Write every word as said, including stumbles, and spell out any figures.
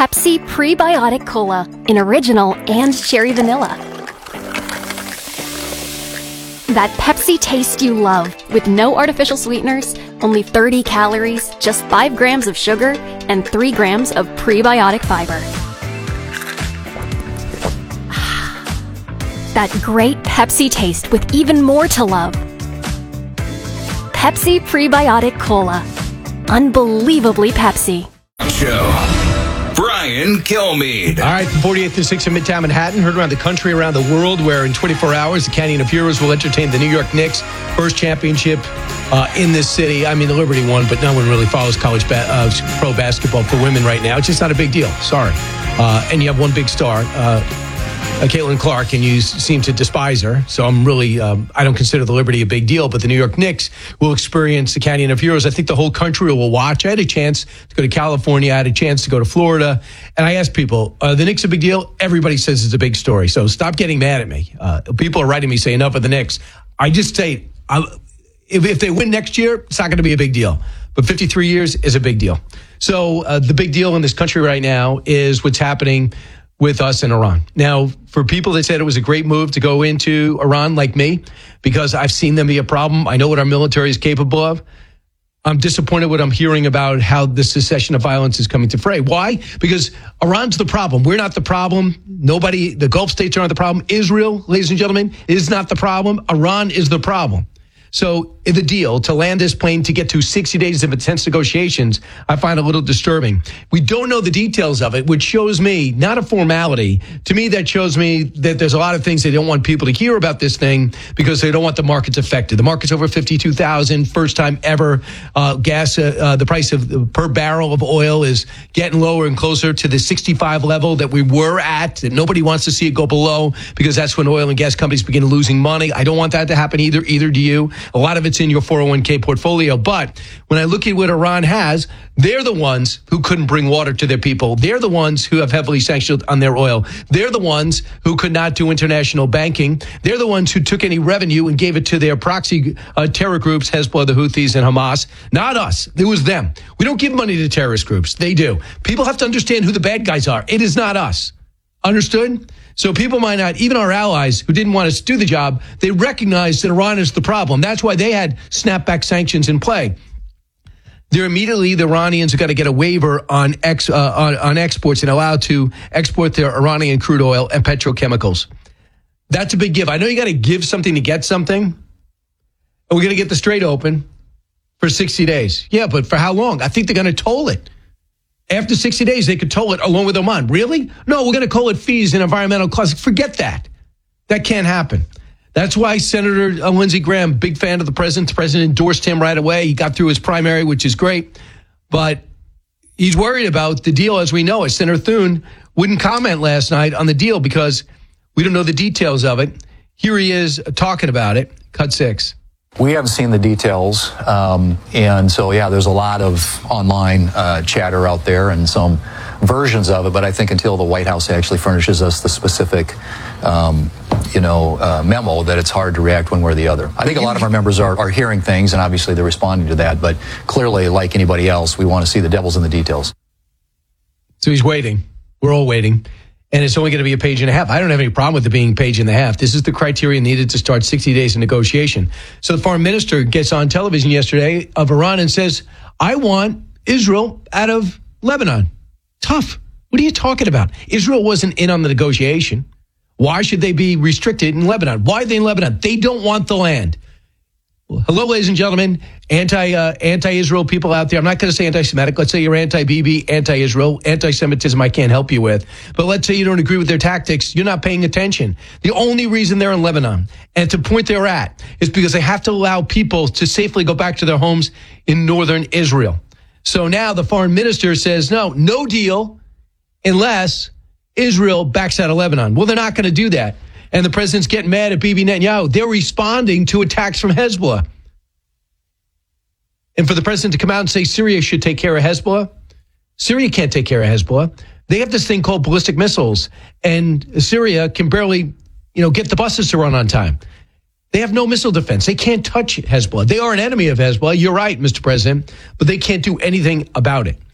Pepsi Prebiotic Cola in original and cherry vanilla. That Pepsi taste you love, with no artificial sweeteners, only thirty calories, just five grams of sugar, and three grams of prebiotic fiber. That great Pepsi taste with even more to love. Pepsi Prebiotic Cola. Unbelievably Pepsi. Show. Brian Kilmeade. All right, from forty-eighth and sixth in Midtown Manhattan, heard around the country, around the world, where in twenty-four hours, the Canyon of Heroes will entertain the New York Knicks' first championship uh, in this city. I mean, the Liberty won, but no one really follows college ba- uh, pro basketball for women right now. It's just not a big deal. Sorry. Uh, and you have one big star, uh, Uh, Caitlin Clark, and you s- seem to despise her. So I'm really, um, I don't consider the Liberty a big deal, but the New York Knicks will experience the Canyon of Heroes. I think the whole country will watch. I had a chance to go to California. I had a chance to go to Florida. And I asked people, uh, the Knicks a big deal? Everybody says it's a big story. So stop getting mad at me. Uh, people are writing me saying enough of the Knicks. I just say, I, if, if they win next year, it's not going to be a big deal. But fifty-three years is a big deal. So uh, the big deal in this country right now is what's happening with us in Iran. Now, for people that said it was a great move to go into Iran, like me, because I've seen them be a problem, I know what our military is capable of, I'm disappointed what I'm hearing about how the secession of violence is coming to fray. Why? Because Iran's the problem. We're not the problem. Nobody, the Gulf states aren't the problem. Israel, ladies and gentlemen, is not the problem. Iran is the problem. So the deal to land this plane to get to sixty days of intense negotiations, I find a little disturbing. We don't know the details of it, which shows me not a formality. To me, that shows me that there's a lot of things they don't want people to hear about this thing because they don't want the markets affected. The market's over fifty-two thousand, first time ever. Uh, gas, uh, uh, the price of per barrel of oil is getting lower and closer to the sixty-five level that we were at, that nobody wants to see it go below because that's when oil and gas companies begin losing money. I don't want that to happen either. Either do you. A lot of it's in your four oh one k portfolio. But when I look at what Iran has, they're the ones who couldn't bring water to their people. They're the ones who have heavily sanctioned on their oil. They're the ones who could not do international banking. They're the ones who took any revenue and gave it to their proxy uh, terror groups, Hezbollah, the Houthis, and Hamas. Not us. It was them. We don't give money to terrorist groups. They do. People have to understand who the bad guys are. It is not us. Understood? So people might not, even our allies who didn't want us to do the job, they recognize that Iran is the problem. That's why they had snapback sanctions in play. They're immediately, the Iranians have got to get a waiver on ex, uh, on, on exports and allowed to export their Iranian crude oil and petrochemicals. That's a big give. I know you got to give something to get something. And we're going to get the Strait open for sixty days. Yeah, but for how long? I think they're going to toll it. After sixty days, they could toll it along with Oman. Really? No, we're going to call it fees and environmental costs. Forget that. That can't happen. That's why Senator uh, Lindsey Graham, big fan of the president. The president endorsed him right away. He got through his primary, which is great. But he's worried about the deal as we know it. Senator Thune wouldn't comment last night on the deal because we don't know the details of it. Here he is talking about it. Cut six. We haven't seen the details, um, and so, yeah, there's a lot of online uh, chatter out there and some versions of it, but I think until the White House actually furnishes us the specific, um, you know, uh, memo, that it's hard to react one way or the other. I think a lot of our members are, are hearing things, and obviously they're responding to that, but clearly, like anybody else, we want to see the devil's in the details. So he's waiting. We're all waiting. And it's only going to be a page and a half. I don't have any problem with it being a page and a half. This is the criteria needed to start sixty days of negotiation. So the foreign minister gets on television yesterday of Iran and says, I want Israel out of Lebanon. Tough. What are you talking about? Israel wasn't in on the negotiation. Why should they be restricted in Lebanon? Why are they in Lebanon? They don't want the land. Hello, ladies and gentlemen, anti, uh, anti-Israel people out there. I'm not going to say anti-Semitic. Let's say you're anti-Bibi, anti-Israel. Anti-Semitism I can't help you with. But let's say you don't agree with their tactics. You're not paying attention. The only reason they're in Lebanon and to point they're at is because they have to allow people to safely go back to their homes in northern Israel. So now the foreign minister says, no, no deal unless Israel backs out of Lebanon. Well, they're not going to do that. And the president's getting mad at Bibi Netanyahu. They're responding to attacks from Hezbollah. And for the president to come out and say Syria should take care of Hezbollah, Syria can't take care of Hezbollah. They have this thing called ballistic missiles, and Syria can barely, you know, get the buses to run on time. They have no missile defense. They can't touch Hezbollah. They are an enemy of Hezbollah. You're right, Mister President, but they can't do anything about it.